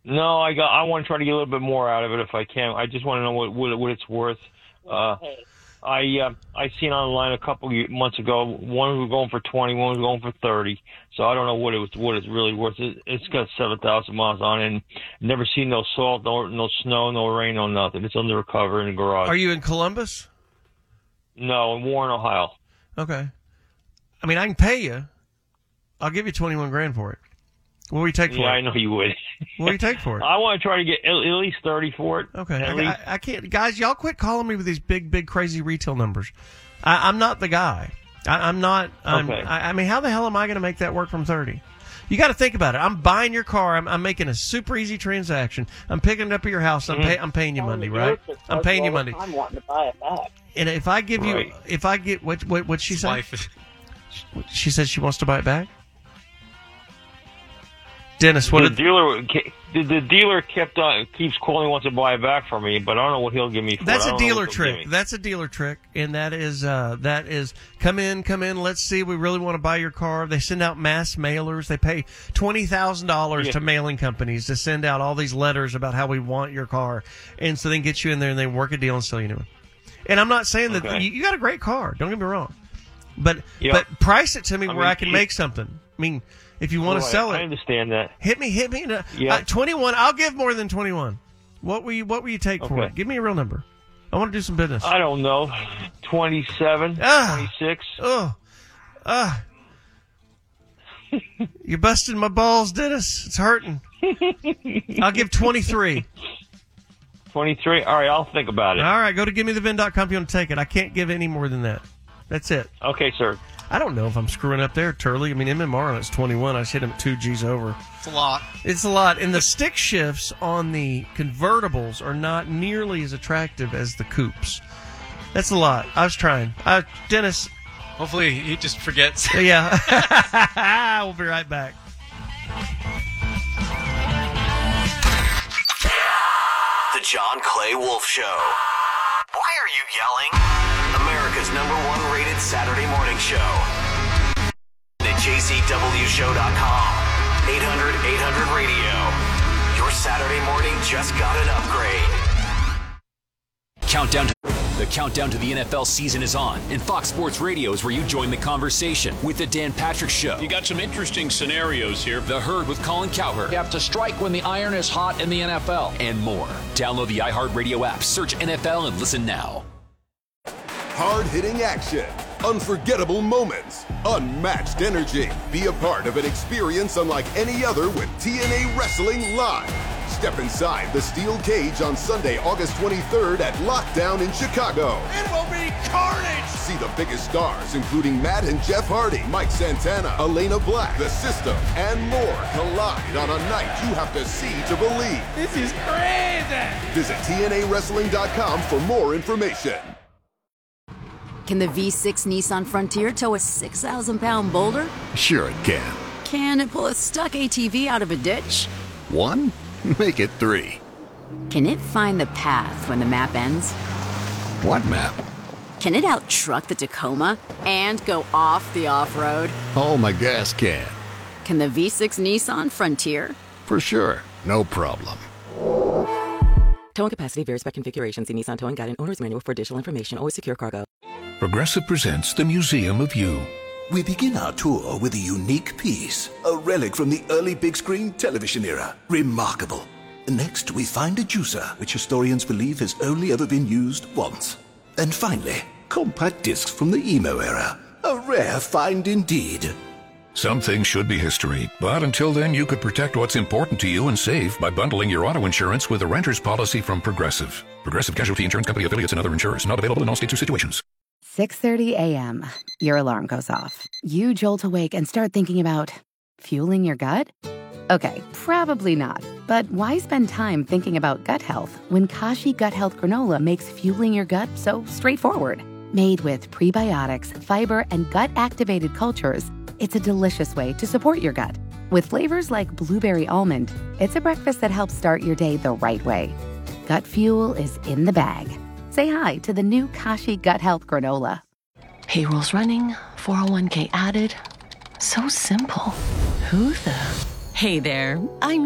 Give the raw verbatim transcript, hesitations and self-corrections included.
No, I got. I want to try to get a little bit more out of it if I can. I just want to know what what, what it's worth. Uh, I uh, I seen online a couple of months ago. One was going for twenty, one was going for thirty. So I don't know what it was, what it's really worth. It, it's got seven thousand miles on it, and never seen no salt, no no snow, no rain, no nothing. It's under a cover in the garage. Are you in Columbus? No, in Warren, Ohio. Okay. I mean, I can pay you. I'll give you twenty-one grand for it. What will you take for yeah, it? Yeah, I know you would. What will you take for it? I want to try to get at, at least thirty for it. Okay. At I, least. I, I can't. Guys, y'all quit calling me with these big, big, crazy retail numbers. I, I'm not the guy. I, I'm not. I'm, okay. I, I mean, how the hell am I going to make that work from thirty? You got to think about it. I'm buying your car. I'm, I'm making a super easy transaction. I'm picking it up at your house. I'm, mm-hmm. pay, I'm paying you Monday, right? I'm paying you Monday. I'm wanting to buy it back. And if I give right. you, if I get, what, what, what'd she say? Wife. She said she wants to buy it back. Dennis, what the did, dealer? The, the dealer kept on keeps calling, wants to buy it back from me, but I don't know what he'll give me for That's it. a dealer trick. That's a dealer trick, and that is uh, that is come in, come in. Let's see. We really want to buy your car. They send out mass mailers. They pay twenty thousand yeah. dollars to mailing companies to send out all these letters about how we want your car, and so they can get you in there and they work a deal and sell you a new one. And I'm not saying that okay. you, you got a great car. Don't get me wrong, but yep. but price it to me I where mean, I can make something. I mean. If you want oh, to sell I, it, I understand that. Hit me, hit me. Uh, yeah. uh, twenty-one. I'll give more than twenty-one. What will you? What will you take okay. for it? Give me a real number. I want to do some business. I don't know. Twenty-seven, ah, twenty-six. Oh, ah. You're busting my balls, Dennis. It's hurting. I'll give twenty-three. Twenty-three. All right, I'll think about it. All right, go to give me the vin dot com if you want to take it. I can't give any more than that. That's it. Okay, sir. I don't know if I'm screwing up there, Turley. I mean, M M R on it's twenty-one. I just hit him at two G's over. It's a lot. It's a lot. And the stick shifts on the convertibles are not nearly as attractive as the coupes. That's a lot. I was trying. Uh, Dennis. Hopefully he just forgets. Yeah. We'll be right back. The John Clay Wolf Show. Why are you yelling? America's number one rated Saturday morning show. At J C W show dot com. eight hundred eight hundred radio. Your Saturday morning just got an upgrade. Countdown to the countdown to the N F L season is on, and Fox Sports Radio is where you join the conversation with the Dan Patrick Show. You got some interesting scenarios here. The Herd with Colin Cowherd. You have to strike when the iron is hot in the N F L. And more. Download the iHeartRadio app, search N F L, and listen now. Hard-hitting action, unforgettable moments, unmatched energy. Be a part of an experience unlike any other with T N A Wrestling Live. Step inside the steel cage on Sunday, August twenty-third at Lockdown in Chicago. It will be carnage! See the biggest stars, including Matt and Jeff Hardy, Mike Santana, Elena Black, The System, and more collide on a night you have to see to believe. This is crazy! Visit T N A wrestling dot com for more information. Can the V six Nissan Frontier tow a six thousand pound boulder? Sure it can. Can it pull a stuck A T V out of a ditch? One? Make it three. Can it find the path when the map ends? What map? Can it out-truck the Tacoma and go off the off-road? Oh, my gas can. Can the V six Nissan Frontier? For sure. No problem. Towing capacity varies by configuration. See Nissan Towing Guide and Owner's Manual for additional information. Always secure cargo. Progressive presents the Museum of You. We begin our tour with a unique piece, a relic from the early big screen television era. Remarkable. Next, we find a juicer, which historians believe has only ever been used once. And finally, compact discs from the emo era. A rare find indeed. Some things should be history, but until then you could protect what's important to you and save by bundling your auto insurance with a renter's policy from Progressive. Progressive Casualty Insurance Company affiliates and other insurers. Not available in all states or situations. six thirty a.m. Your alarm goes off. You jolt awake and start thinking about fueling your gut? Okay, probably not. But why spend time thinking about gut health when Kashi Gut Health Granola makes fueling your gut so straightforward? Made with prebiotics, fiber, and gut-activated cultures, it's a delicious way to support your gut. With flavors like blueberry almond, it's a breakfast that helps start your day the right way. Gut fuel is in the bag. Say hi to the new Kashi Gut Health Granola. Payroll's running, four oh one k added. So simple. Who the... Hey there, I'm